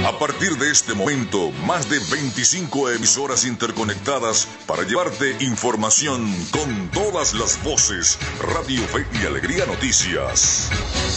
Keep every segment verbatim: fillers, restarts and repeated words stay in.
A partir de este momento, más de veinticinco emisoras interconectadas para llevarte información con todas las voces. Radio Fe y Alegría Noticias.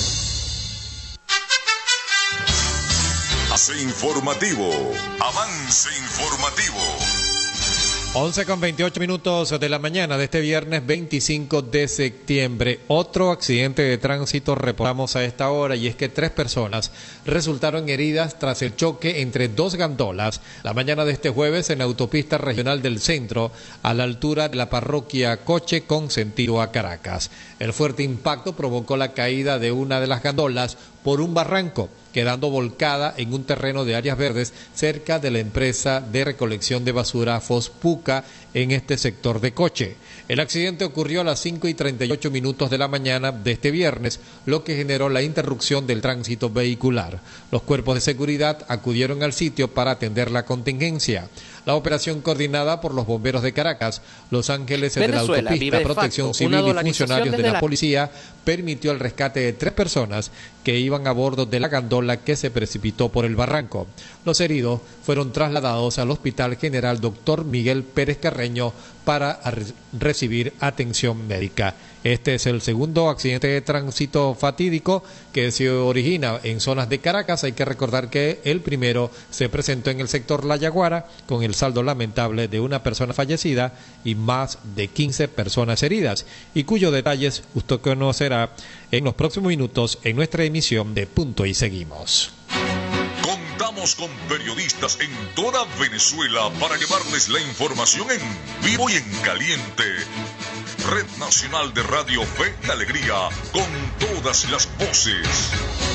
Avance informativo. Avance informativo. once con veintiocho minutos de la mañana de este viernes veinticinco de septiembre. Otro accidente de tránsito reportamos a esta hora, y es que tres personas resultaron heridas tras el choque entre dos gandolas la mañana de este jueves en la autopista regional del centro, a la altura de la parroquia Coche con sentido a Caracas. El fuerte impacto provocó la caída de una de las gandolas por un barranco, quedando volcada en un terreno de áreas verdes cerca de la empresa de recolección de basura Fospuca en este sector de Coche. El accidente ocurrió a las cinco y treinta y ocho minutos de la mañana de este viernes, lo que generó la interrupción del tránsito vehicular. Los cuerpos de seguridad acudieron al sitio para atender la contingencia. La operación, coordinada por los bomberos de Caracas, Los Ángeles de la autopista, Protección Civil y funcionarios de la, la policía, permitió el rescate de tres personas que iban a bordo de la gandola que se precipitó por el barranco. Los heridos fueron trasladados al Hospital General Doctor Miguel Pérez Carreño para recibir atención médica. Este es el segundo accidente de tránsito fatídico que se origina en zonas de Caracas. Hay que recordar que el primero se presentó en el sector La Yaguara, con el saldo lamentable de una persona fallecida y más de quince personas heridas, y cuyos detalles usted conocerá en los próximos minutos en nuestra emisión de Punto y Seguimos. Contamos con periodistas en toda Venezuela para llevarles la información en vivo y en caliente. Red Nacional de Radio Fe y Alegría, con todas las voces.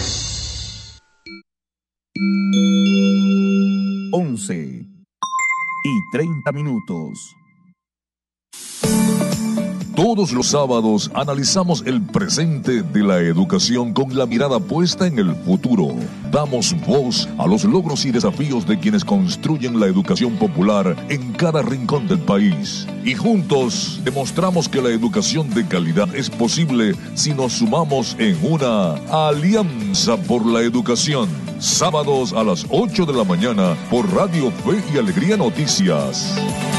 once y treinta minutos. Todos los sábados analizamos el presente de la educación con la mirada puesta en el futuro. Damos voz a los logros y desafíos de quienes construyen la educación popular en cada rincón del país. Y juntos demostramos que la educación de calidad es posible si nos sumamos en una alianza por la educación. Sábados a las ocho de la mañana por Radio Fe y Alegría Noticias.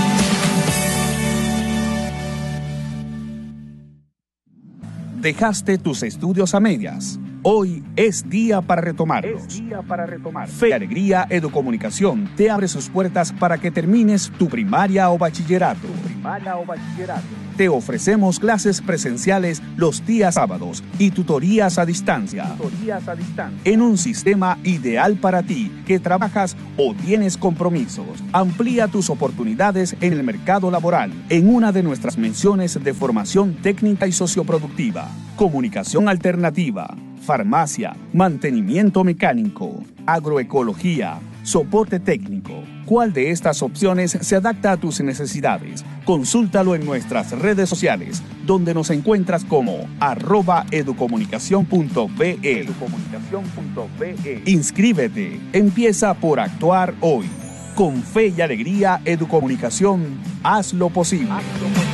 ¿Dejaste tus estudios a medias? Hoy es día para retomarlos. Es día para retomar. Fe y Alegría Educomunicación te abre sus puertas para que termines tu primaria o bachillerato. Tu primaria o bachillerato. Te ofrecemos clases presenciales los días sábados y tutorías a distancia. Tutorías a distancia. En un sistema ideal para ti, que trabajas o tienes compromisos. Amplía tus oportunidades en el mercado laboral en una de nuestras menciones de formación técnica y socioproductiva. Comunicación alternativa, farmacia, mantenimiento mecánico, agroecología, soporte técnico. ¿Cuál de estas opciones se adapta a tus necesidades? Consúltalo en nuestras redes sociales, donde nos encuentras como arroba educomunicación punto be. Educomunicación punto be. Inscríbete, empieza por actuar hoy. Con Fe y Alegría Educomunicación, haz lo posible. Haz lo posible.